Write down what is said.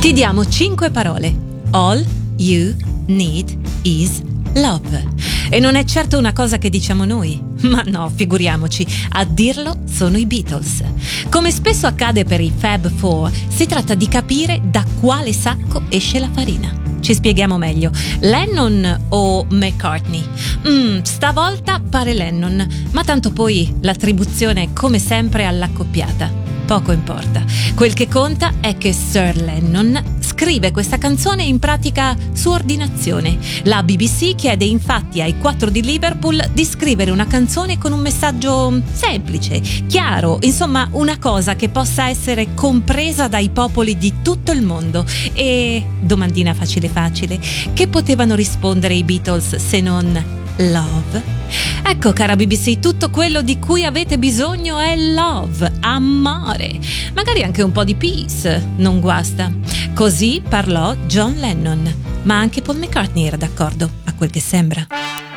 Ti diamo 5 parole. All you need is love. E non è certo una cosa che diciamo noi, ma no, figuriamoci, a dirlo sono i Beatles. Come spesso accade per i Fab Four, si tratta di capire da quale sacco esce la farina. Ci spieghiamo meglio. Lennon o McCartney? Stavolta pare Lennon, ma tanto poi l'attribuzione è come sempre all'accoppiata. Poco importa. Quel che conta è che Sir Lennon scrive questa canzone in pratica su ordinazione. La BBC chiede infatti ai 4 di Liverpool di scrivere una canzone con un messaggio semplice, chiaro, insomma una cosa che possa essere compresa dai popoli di tutto il mondo. E, domandina facile facile, che potevano rispondere i Beatles se non love? Ecco, cara BBC, tutto quello di cui avete bisogno è love, amore, magari anche un po' di peace, non guasta. Così parlò John Lennon, ma anche Paul McCartney era d'accordo, a quel che sembra.